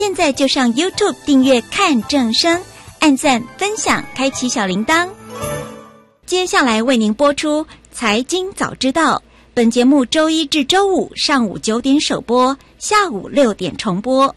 现在就上 YouTube 订阅看正声，按赞分享，开启小铃铛。接下来为您播出财经早知道，本节目周一至周五上午9点首播，下午6点重播。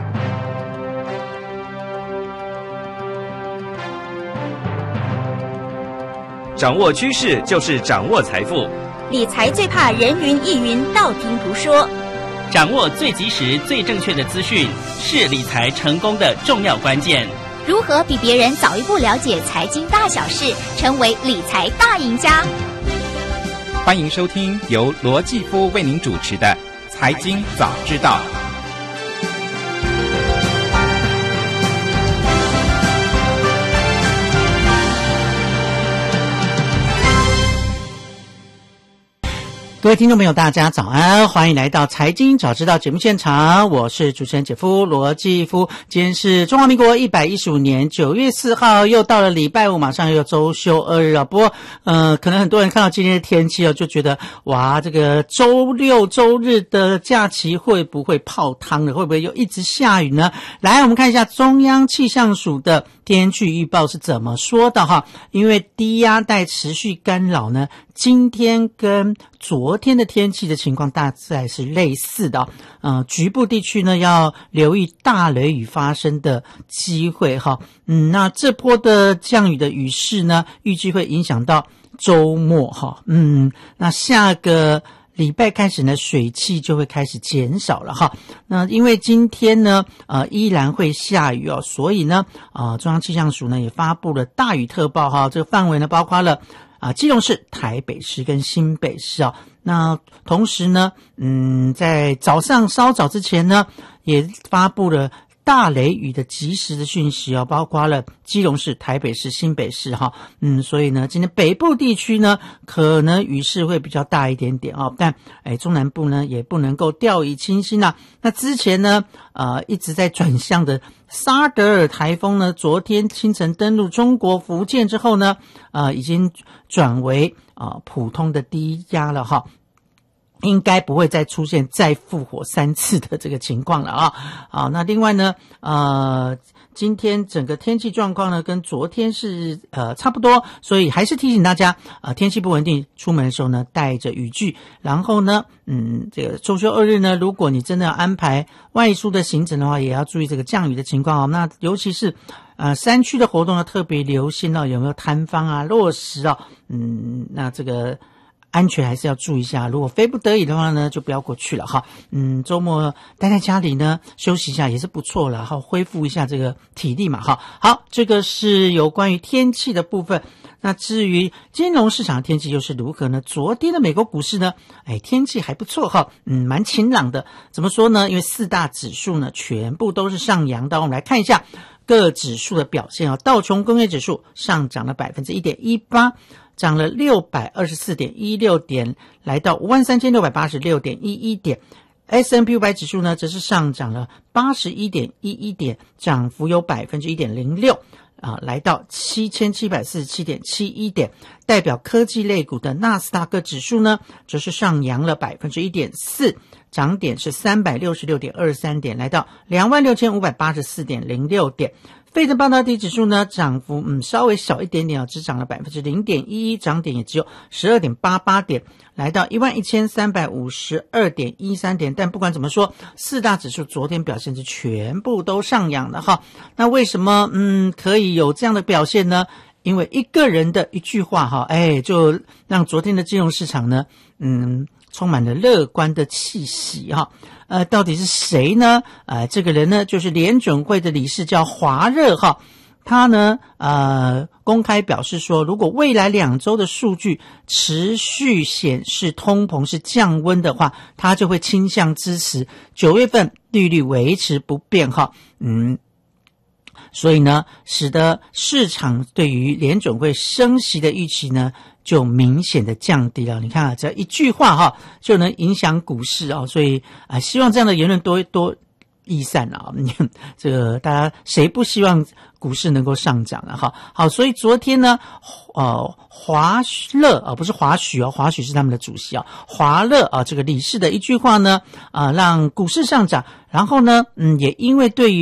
掌握趋势就是掌握财富， 理财最怕人云亦云，道听途说。 掌握最及时、最正确的资讯，是理财成功的重要关键。 如何比别人早一步了解财经大小事，成为理财大赢家？ 欢迎收听由罗继夫为您主持的《财经早知道》。 各位听众朋友大家早安，欢迎来到财经早知道节目现场，我是主持人姐夫罗继夫。今天是中华民国115年9月4号，又到了礼拜五，马上又周休2日了。不过可能很多人看到今天的天气就觉得哇，这个周六周日的假期会不会泡汤了，会不会又一直下雨呢？来，我们看一下中央气象署的天气预报是怎么说的哈。因为低压带持续干扰呢，今天跟昨天的天气的情况大概是类似的局部地区呢要留意大雷雨发生的机会哈。那这波的降雨的雨势呢，预计会影响到周末哈。那下个礼拜开始呢，水汽就会开始减少了哈。那因为今天呢依然会下雨所以呢中央气象署呢也发布了大雨特报哈。这个范围呢包括了基隆市、台北市跟新北市那同时呢在早上稍早之前呢也发布了大雷雨的及时的讯息包括了基隆市、台北市、新北市所以呢今天北部地区呢可能雨势会比较大一点点但中南部呢也不能够掉以轻心那之前呢一直在转向的沙德尔台风呢，昨天清晨登陆中国福建之后呢已经转为普通的低压了哈。应该不会再出现再复活3次的这个情况了那另外呢今天整个天气状况呢跟昨天是差不多，所以还是提醒大家天气不稳定，出门的时候呢带着雨具。然后呢这个周休2日呢，如果你真的要安排外出的行程的话，也要注意这个降雨的情况那尤其是山区的活动呢特别留心有没有塌方落石那这个安全还是要注意一下，如果非不得已的话呢就不要过去了哈。周末待在家里呢休息一下也是不错了恢复一下这个体力嘛哈。好，这个是有关于天气的部分。那至于金融市场的天气又是如何呢？昨天的美国股市呢天气还不错哈，蛮晴朗的。怎么说呢？因为4大指数呢全部都是上扬的。我们来看一下各指数的表现道琼工业指数上涨了 1.18%，涨了624.16点，来到 53,686.11 点。S&P 500指数呢则是上涨了 81.11 点，涨幅有 1.06%来到 7,747.71 点。代表科技类股的纳斯达克指数呢则是上扬了 1.4%， 涨点是 366.23 点，来到 26,584.06 点。费城半导体指数呢涨幅稍微小一点点只涨了 0.11%， 涨点也只有 12.88 点，来到 11,352.13 点。但不管怎么说，4大指数昨天表现是全部都上扬的哈。那为什么可以有这样的表现呢？因为一个人的一句话就让昨天的金融市场呢充满了乐观的气息哈。到底是谁呢？这个人呢就是联准会的理事叫华热哈。他呢公开表示说，如果未来2周的数据持续显示通膨是降温的话，他就会倾向支持9月份利率维持不变哈。所以呢使得市场对于联准会升息的预期呢就明显的降低了。你看这一句话就能影响股市所以希望这样的言论多易散啊，这个大家谁不希望股市能够上涨啊？好，所以昨天呢，华乐啊，不是华许啊，华许是他们的主席啊，华乐啊，这个理事的一句话呢，让股市上涨，然后呢，也因为对于